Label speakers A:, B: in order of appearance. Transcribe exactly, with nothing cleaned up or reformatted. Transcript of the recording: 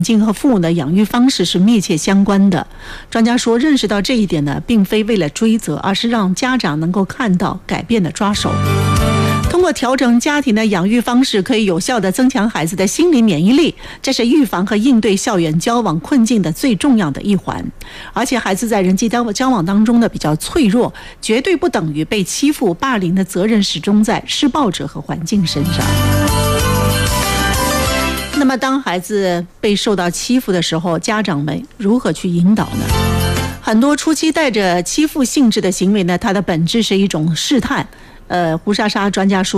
A: 境和父母的养育方式是密切相关的。专家说，认识到这一点呢，并非为了追责，而是让家长能够看到改变的抓手。通过调整家庭的养育方式，可以有效地增强孩子的心理免疫力，这是预防和应对校园交往困境的最重要的一环。而且孩子在人际交往当中呢比较脆弱，绝对不等于被欺负霸凌的责任始终在施暴者和环境身上。那么当孩子被受到欺负的时候，家长们如何去引导呢？很多初期带着欺负性质的行为呢，它的本质是一种试探。呃，胡莎莎专家说，